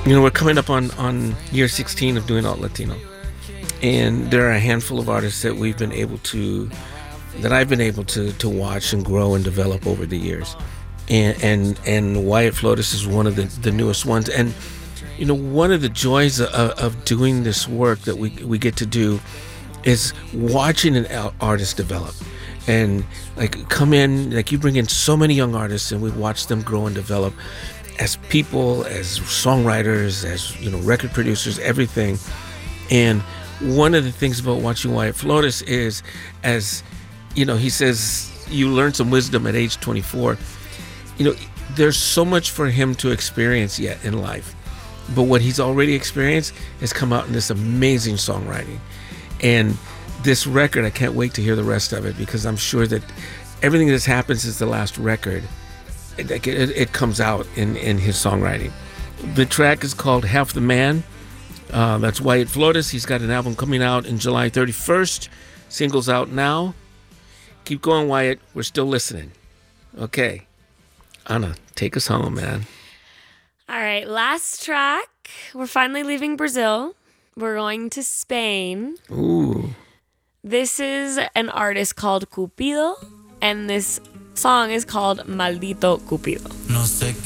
We're coming up on year 16 of doing Alt Latino. And there are a handful of artists that I've been able to watch and grow and develop over the years. And Wyatt Flotis is one of the newest ones. And one of the joys of doing this work that we get to do is watching an artist develop. And like come in, like you bring in so many young artists, and we watch them grow and develop as people, as songwriters, as record producers, everything. And one of the things about watching Wyatt Flotis is, as he says, you learn some wisdom at age 24. There's so much for him to experience yet in life, but what he's already experienced has come out in this amazing songwriting. And this record, I can't wait to hear the rest of it, because I'm sure that everything that happens is the last record. It comes out in his songwriting. The track is called Half the Man. That's Wyatt Flotis. He's got an album coming out in July 31st. Singles out now. Keep going, Wyatt. We're still listening. Okay. Anna, take us home, man. All right, last track. We're finally leaving Brazil. We're going to Spain. Ooh. This is an artist called Cupido, and this song is called Maldito Cupido. No sé